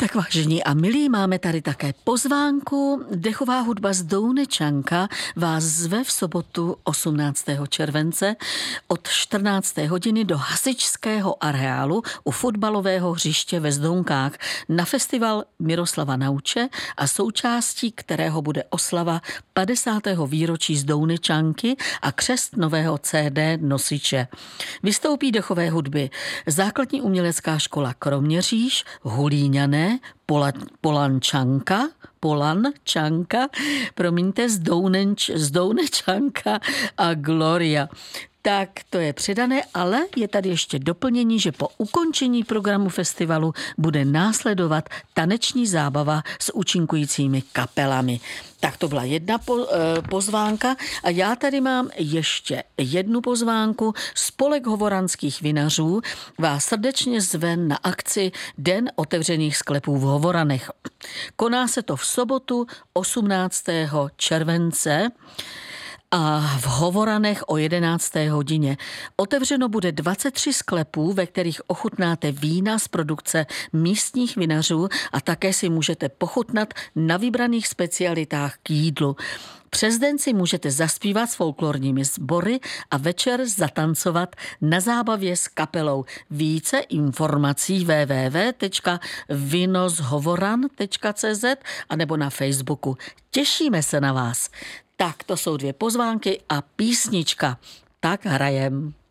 Tak vážení a milí, máme tady také pozvánku. Dechová hudba z Dounečanka vás zve v sobotu 18. července od 14. hodiny do hasičského areálu u fotbalového hřiště ve Zdounkách na festival Miroslava Nauče a součástí kterého bude oslava 50. výročí z Dounečanky a křest nového CD nosiče. Vystoupí dechové hudby Základní umělecká škola Kroměříž, Hulíňané, Polančanka, z Dounečanka a Gloria. Tak to je předané, ale je tady ještě doplnění, že po ukončení programu festivalu bude následovat taneční zábava s účinkujícími kapelami. Tak to byla jedna pozvánka a já tady mám ještě jednu pozvánku. Spolek hovoranských vinařů vás srdečně zve na akci Den otevřených sklepů v Hovoranech. Koná se to v sobotu 18. července a v Hovoranech o 11. hodině. Otevřeno bude 23 sklepů, ve kterých ochutnáte vína z produkce místních vinařů a také si můžete pochutnat na vybraných specialitách k jídlu. Přes den si můžete zaspívat s folklorními sbory a večer zatancovat na zábavě s kapelou. Více informací www.vinozhovoran.cz a nebo na Facebooku. Těšíme se na vás. Tak to jsou dvě pozvánky a písnička. Tak hrajem.